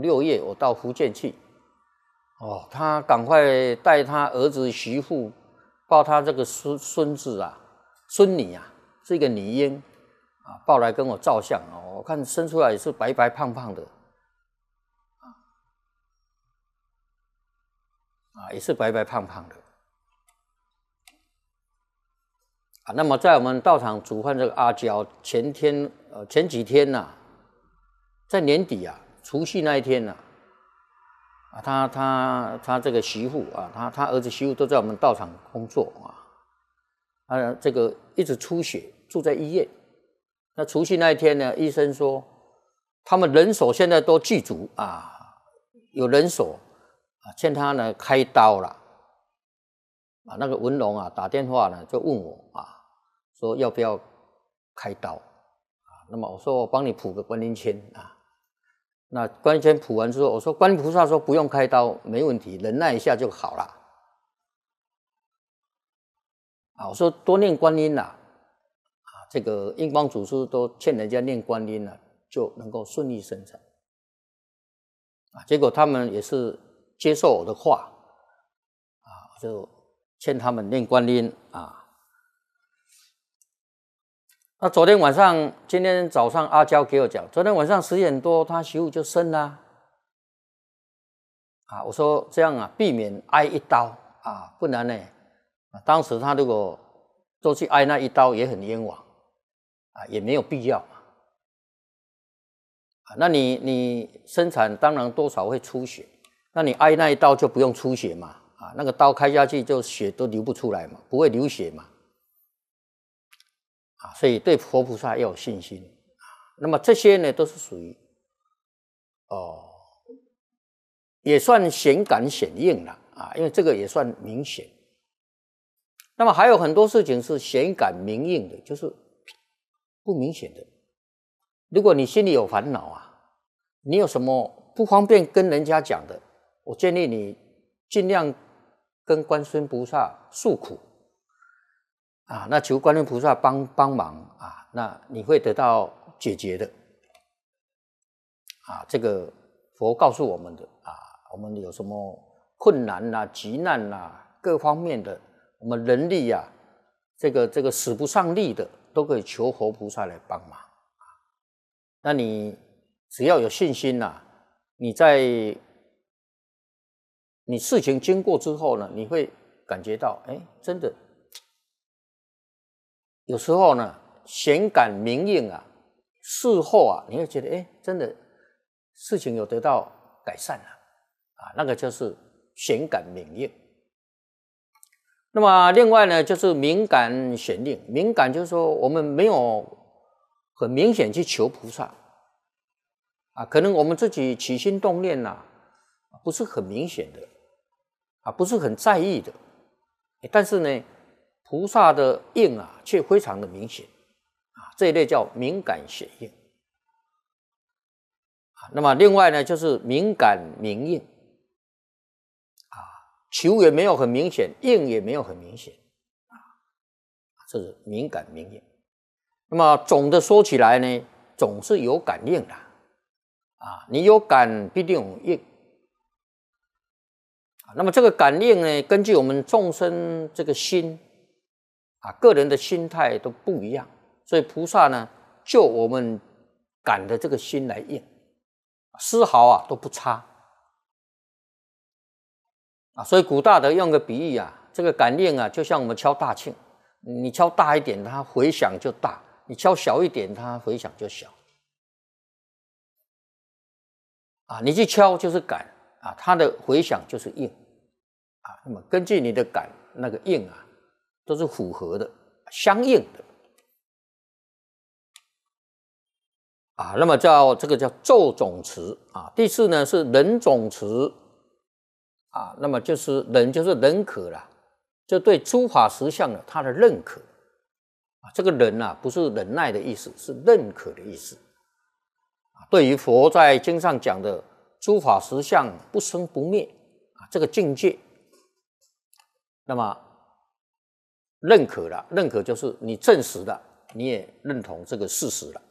6月我到福建去，哦，他赶快带他儿子媳妇，抱他这个孙子啊、孙女啊，是一个女婴啊，抱来跟我照相哦，我看生出来也是白白胖胖的，也是白白胖胖的。那么在我们道场煮饭这个阿娇，前几天呐、在年底啊，除夕那一天呐、他这个媳妇啊，他儿子媳妇都在我们道场工作这个一直出血，住在医院。那除夕那一天呢，医生说他们人手现在都具足啊，有人手劝他呢开刀了那个文龙打电话呢就问我说要不要开刀那么我说我帮你卜个观音签那观音签卜完之后，我说观音菩萨说不用开刀，没问题，忍耐一下就好了我说多念观音这个印光祖师都劝人家念观音就能够顺利生产结果他们也是接受我的话就劝他们念观音那昨天晚上，今天早上阿娇给我讲，昨天晚上10点多他媳妇就生了我说这样避免挨一刀不然呢当时他如果都去挨那一刀也很冤枉也没有必要那你生产当然多少会出血，那你挨那一刀就不用出血嘛那个刀开下去就血都流不出来嘛，不会流血嘛所以对佛菩萨要有信心那么这些呢都是属于也算显感显应了因为这个也算明显。那么还有很多事情是显感明应的，就是不明显的。如果你心里有烦恼你有什么不方便跟人家讲的，我建议你尽量跟观世音菩萨诉苦那求观音菩萨帮忙那你会得到解决的这个佛告诉我们的我们有什么困难急难各方面的，我们人力这个使不上力的，都可以求佛菩萨来帮忙那你只要有信心你事情经过之后呢，你会感觉到真的有时候呢显感明应事后你会觉得真的事情有得到改善了那个就是显感明应。那么另外呢就是敏感显应，敏感就是说我们没有很明显去求菩萨可能我们自己起心动念不是很明显的不是很在意的但是呢菩萨的应却非常的明显这一类叫敏感显应那么另外呢就是敏感明应求也没有很明显，应也没有很明显这是敏感明应。那么总的说起来呢，总是有感应的你有感必定有应那么这个感应呢，根据我们众生这个心个人的心态都不一样，所以菩萨呢就我们感的这个心来应丝毫都不差所以古大德用个比喻这个感应就像我们敲大磬，你敲大一点它回响就大，你敲小一点它回响就小你去敲就是感它的回响就是应那么根据你的感那个应都是符合的相应的那么这个叫咒总持第四呢是人总持那么就是人就是认可啦，就对诸法实相的他的认可这个人不是忍耐的意思，是认可的意思对于佛在经上讲的诸法实相不生不灭这个境界，那么认可了，认可就是你证实了，你也认同这个事实了